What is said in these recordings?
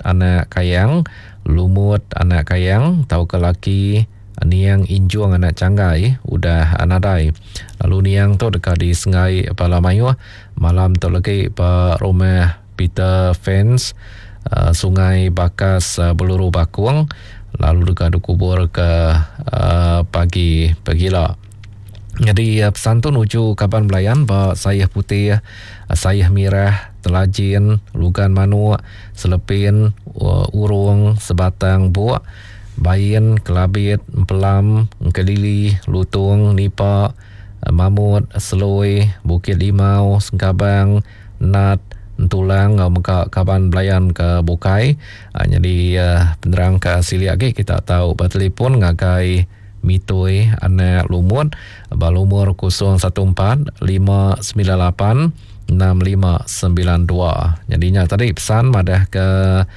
anak kayang, lumut anak kayang, tau ke laki niang injuang anak canggai udah anadai. Lalu niang tu dekat di Sungai Palamayu, malam tu lagi pa rumah Peter Fence, Sungai Bakas Beluru Bakuang, lalu dekat dikubur ke pagi pagila. Jadi pesan tu nuju Kaban Belayan bahawa sayah putih, sayah merah, telajin, lugan manu, selepin, urung, sebatang buak, bayin, kelabit, pelam, kelili, lutung, nipa, mamut, seloi, bukit limau, sengkabang, nat, tulang, muka Kaban Belayan ke Bukai. Jadi penerang ke siliak kita tahu bertelefon ngagai mitui anak lumut balumur 014 598 6592. Jadinya tadi pesan madah ke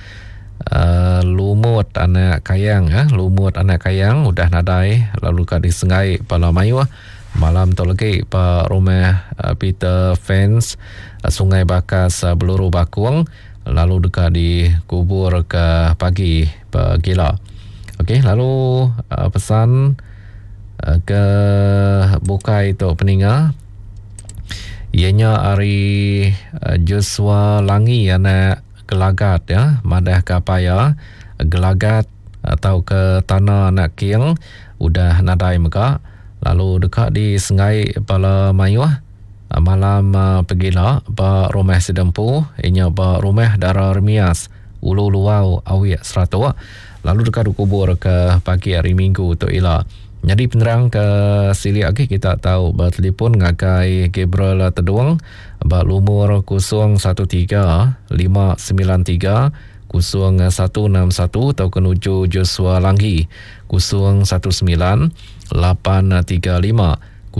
lumut anak kayang, lumut anak kayang udah nadai lalu ke di Sungai Palamayu. Malam tu lagi pa rumah Peter Fence, Sungai Bakas Beluru Bakuang, lalu dekat di kubur ke pagi pagila. Okey, lalu pesan ke Bukai tu peninga. Ianya hari Joshua Langi anak Gelagat madah kapaya Gelagat atau ke tanah anak kiang udah nadai meka. Lalu dekat di Sungai Palamayu malam pagila ba rumah sedempu ianya ba rumah Dara Remias Ulu Luau Awi 100. Lalu dekat kubur ke pagi hari Minggu tu ialah. Jadi penerang ke sili lagi kita tahu bertelefon ngagai Gabriel Teduang berumur 013 593 0161 atau kenuju Joshua Langgi 019 835 0350.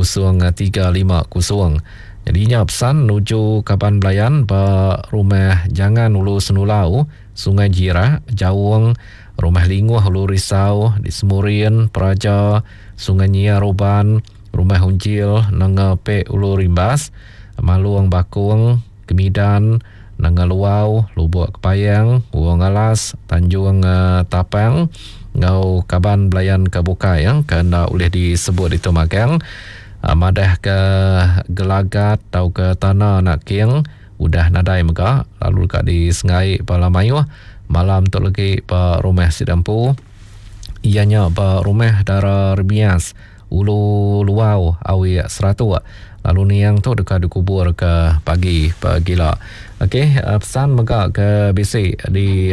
Jadinya pesan nuju Kaban Belayan rumah Jangan Ulu Senulau, Sungai Jira, Jawang, Rumah Linguh Ulu Risau, di Semurian, Praja, Sungai Nyia Roban, Rumah Hunjil, Nanga Pe Ulu Rimbas, Maluang Bakung, Kemidan, Nanga Luau, Lubuk Kepayang, Uang Alas, Tanjung Tapang, Ngau Kaban Belayan ke Bukai kerana boleh disebut itu magang. Madah ke Gelagat atau ke tanah anak kiang udah nadai mega. Lalu dekat di Sungai Palamayu malam tu lagi pa rumah sedempu ianya pa rumah Dara Remias Ulu Luau Awi 100. Lalu niang tu dekat dikubur ke pagi pagila. Okey, pesan mega ke BC di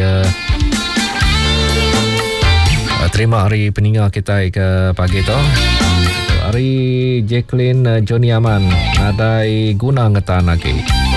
terima hari peninga kita ke pagi tu. Hari Jacqueline Johnny Aman nadai guna ngetan lagi.